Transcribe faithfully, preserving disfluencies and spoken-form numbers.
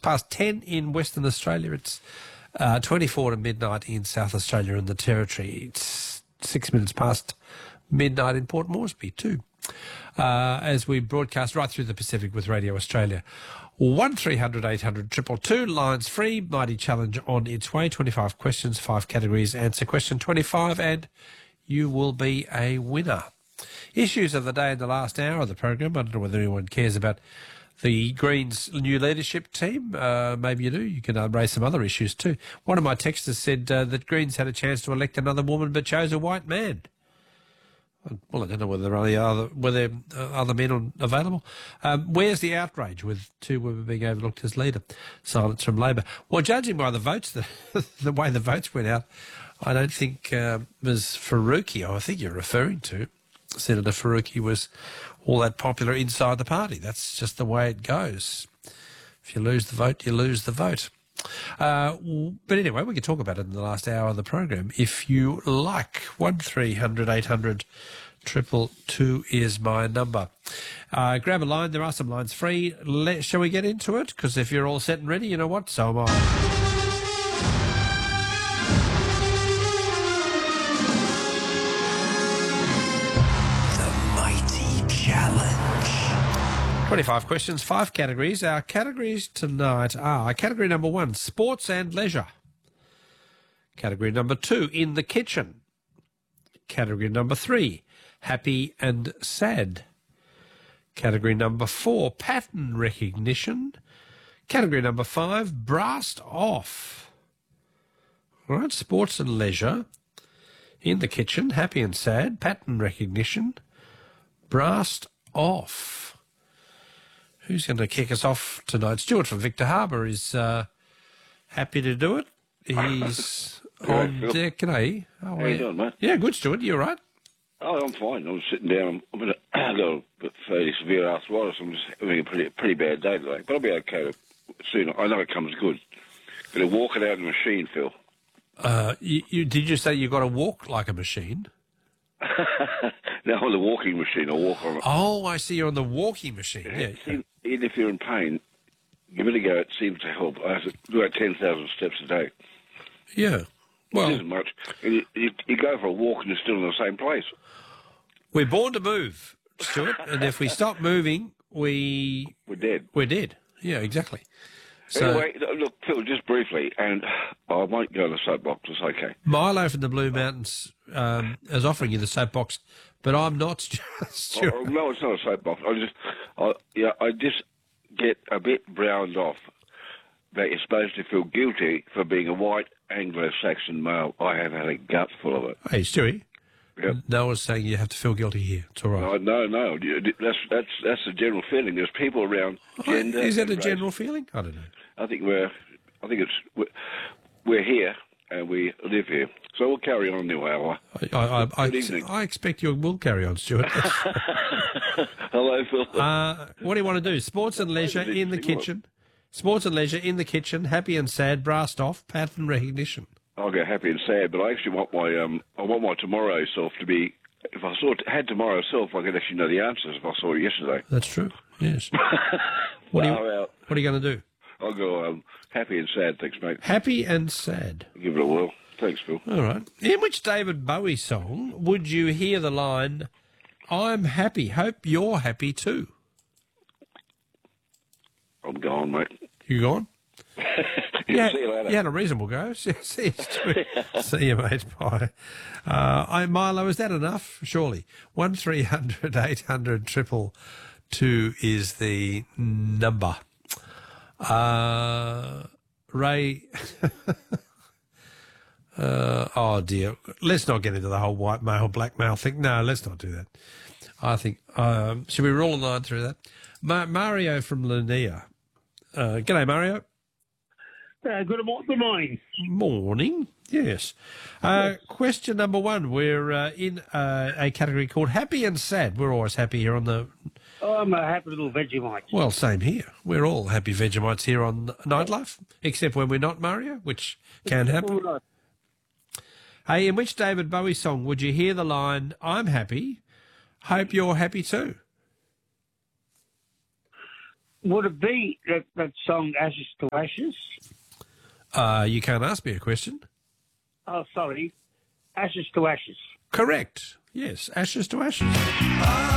past ten in Western Australia. It's uh, twenty-four to midnight in South Australia and the Territory. It's six minutes past midnight in Port Moresby too. Uh, as we broadcast right through the Pacific with Radio Australia. one three hundred eight hundred two two two, lines free, Mighty Challenge on its way. twenty-five questions, five categories. Answer question twenty-five and you will be a winner. Issues of the day in the last hour of the program. I don't know whether anyone cares about the Greens' new leadership team. Uh, maybe you do. You can uh, raise some other issues too. One of my texters said uh, that Greens had a chance to elect another woman but chose a white man. Well, I don't know whether there are any other, whether there are other men on, available. Um, where's the outrage with two women being overlooked as leader? Silence from Labor. Well, judging by the votes, the, the way the votes went out, I don't think uh, Miz Faruqi, I think you're referring to, Senator Faruqi, was all that popular inside the party. That's just the way it goes. If you lose the vote, you lose the vote. Uh, but anyway, we can talk about it in the last hour of the program if you like. one three hundred eight hundred two two two is my number. Uh, grab a line. There are some lines free. Let, shall we get into it? Because if you're all set and ready, you know what? So am I. twenty-five questions, five categories. Our categories tonight are category number one, sports and leisure. Category number two, in the kitchen. Category number three, happy and sad. Category number four, pattern recognition. Category number five, brassed off. All right, sports and leisure. In the kitchen, happy and sad, pattern recognition, brassed off. Who's going to kick us off tonight? Stuart from Victor Harbour is uh, happy to do it. He's on deck. G'day. Oh, How you doing, mate? Yeah, good, Stuart. You all right? Oh, I'm fine. I'm sitting down. I'm in a, I've got a bit fairly severe arthritis. I'm just having a pretty, pretty bad day today. But I'll be okay soon. I know it comes good. Going to walk it out in the machine, Phil. Uh, you, you, did you say you got to walk like a machine? No, on the walking machine. I walk on it. Oh, I see. You're on the walking machine. Yeah. yeah. Even if you're in pain, give it a go. It seems to help. I have to do about ten thousand steps a day. Yeah. Well, it isn't much. And you, you, you go for a walk and you're still in the same place. We're born to move, Stuart, and if we stop moving, we... We're dead. We're dead. Yeah, exactly. So, anyway, look, Phil, just briefly, and I won't go on the soapbox, it's okay. Milo from the Blue Mountains um, is offering you the soapbox, but I'm not, Stuart. Oh, no, it's not a soapbox. I just, I, yeah, I just get a bit browned off that you're supposed to feel guilty for being a white Anglo-Saxon male. I have had a gut full of it. Hey, Stewie. Yep. No one's saying you have to feel guilty here. It's all right. No, no, no. That's that's that's the general feeling. There's people around gender. Is that a race. general feeling? I don't know. I think we're, I think it's we're, we're here and we live here. So we'll carry on anyway. I, I, I, Good evening. I expect you will carry on, Stuart. Hello, Phil. Uh, what do you want to do? Sports and leisure in the kitchen. Sports and leisure in the kitchen. Happy and sad. Brassed off. Pattern recognition. I'll go happy and sad, but I actually want my um, I want my tomorrow self to be. If I saw had tomorrow self, I could actually know the answers if I saw it yesterday. That's true. Yes. What are you Far out. What are you going to do? I'll go um, happy and sad. Thanks, mate. Happy and sad. Give it a whirl. Thanks, Phil. All right. In which David Bowie song would you hear the line, "I'm happy, hope you're happy too"? I'm gone, mate. You gone? Yeah, see you later. You had a reasonable go. See, see, you, see you, mate. Bye. Uh, I, Milo, is that enough? Surely. one three hundred eight hundred two two two is the number. Uh, Ray... uh, oh, dear. Let's not get into the whole white male, black male thing. No, let's not do that. I think... Um, should we roll a line through that? Ma- Mario from Linnea. Uh, g'day, Mario. Uh, good, mo- good morning. Morning, yes. Uh, question number one. We're uh, in uh, a category called happy and sad. We're always happy here on the... Oh, I'm a happy little Vegemite. Well, same here. We're all happy Vegemites here on Nightlife, except when we're not, Mario, which can happen. Hey, in which David Bowie song would you hear the line, "I'm happy, hope you're happy too"? would it be that, that song Ashes to Ashes? Uh, you can't ask me a question. Oh, sorry. Ashes to Ashes. Correct. Yes, Ashes to Ashes.